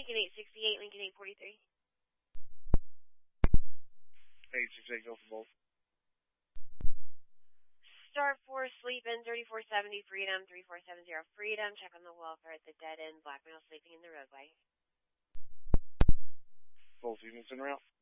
Lincoln 868, Lincoln 843. 868, go for both. Star 4, sleeping, 3470, Freedom, 3470, Freedom. Check on the welfare at the dead end. Black male sleeping in the roadway. Both units en route.